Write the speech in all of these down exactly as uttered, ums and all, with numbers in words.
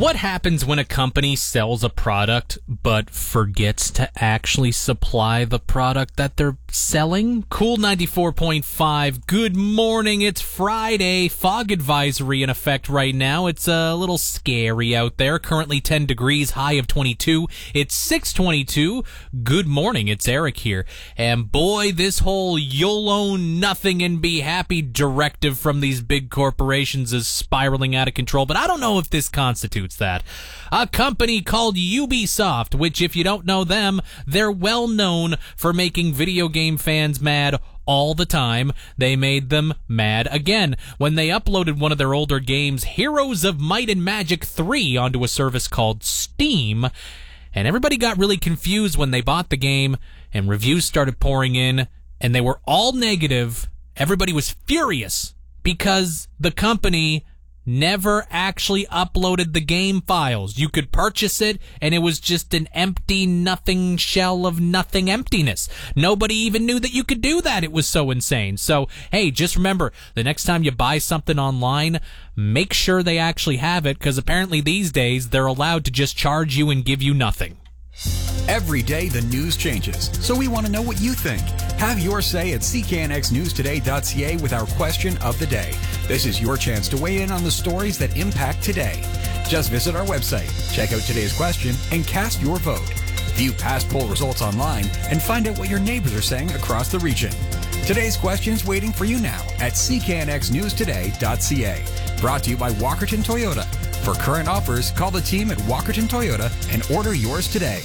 What happens when a company sells a product but forgets to actually supply the product that they're selling? Cool ninety-four point five, good morning, it's Friday. Fog advisory in effect right now. It's a little scary out there. Currently ten degrees, high of twenty-two. It's six twenty-two. Good morning, it's Eric here. And boy, this whole you'll own nothing and be happy directive from these big corporations is spiraling out of control. But I don't know if this constitutes that. A company called Ubisoft, which if you don't know them, they're well known for making video game fans mad all the time. They made them mad again when they uploaded one of their older games, Heroes of Might and Magic three, onto a service called Steam. And everybody got really confused when they bought the game, and reviews started pouring in, and they were all negative. Everybody was furious because the company never actually uploaded the game files. You could purchase it, and it was just an empty nothing shell of nothing emptiness. Nobody even knew that you could do that. It was so insane. So, hey, just remember, the next time you buy something online, make sure they actually have it, because apparently these days they're allowed to just charge you and give you nothing. Every day the news changes, so we want to know what you think. Have your say at c k n x news today dot c a with our question of the day. This is your chance to weigh in on the stories that impact today. Just visit our website, check out today's question, and cast your vote. View past poll results online and find out what your neighbors are saying across the region. Today's question's waiting for you now at c k n x news today dot c a. Brought to you by Walkerton Toyota. For current offers, call the team at Walkerton Toyota and order yours today.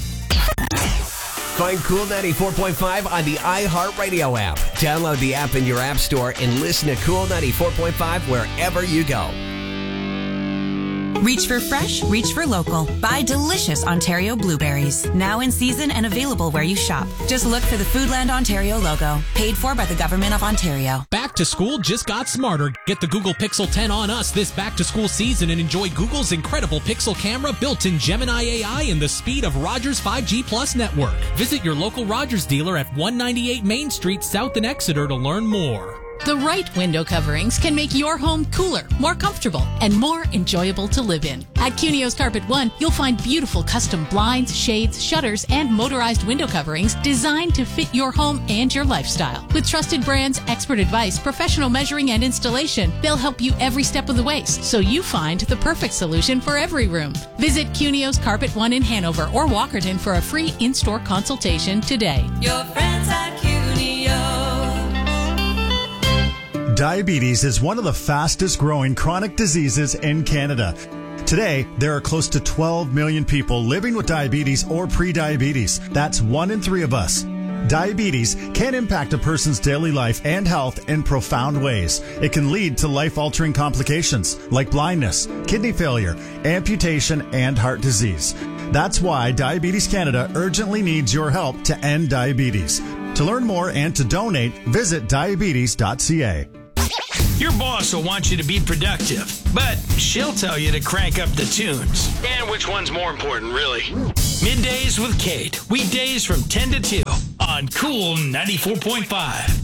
Find Cool ninety-four point five on the iHeartRadio app. Download the app in your app store and listen to Cool ninety-four point five wherever you go. Reach for fresh, reach for local. Buy delicious Ontario blueberries. Now in season and available where you shop. Just look for the Foodland Ontario logo. Paid for by the Government of Ontario. Back to school just got smarter. Get the Google Pixel ten on us this back to school season and enjoy Google's incredible Pixel camera, built-in Gemini A I, and the speed of Rogers five G Plus network. Visit your local Rogers dealer at one ninety-eight Main Street South in Exeter to learn more. The right window coverings can make your home cooler, more comfortable, and more enjoyable to live in. At Cunio's Carpet One, you'll find beautiful custom blinds, shades, shutters, and motorized window coverings designed to fit your home and your lifestyle. With trusted brands, expert advice, professional measuring, and installation, they'll help you every step of the way, so you find the perfect solution for every room. Visit Cunio's Carpet One in Hanover or Walkerton for a free in-store consultation today. Your friends at Cunio. Diabetes is one of the fastest growing chronic diseases in Canada. Today, there are close to twelve million people living with diabetes or pre-diabetes. That's one in three of us. Diabetes can impact a person's daily life and health in profound ways. It can lead to life-altering complications like blindness, kidney failure, amputation, and heart disease. That's why Diabetes Canada urgently needs your help to end diabetes. To learn more and to donate, visit diabetes dot c a. Your boss will want you to be productive, but she'll tell you to crank up the tunes. And which one's more important, really? Middays with Kate. Weekdays from ten to two on Cool ninety-four point five.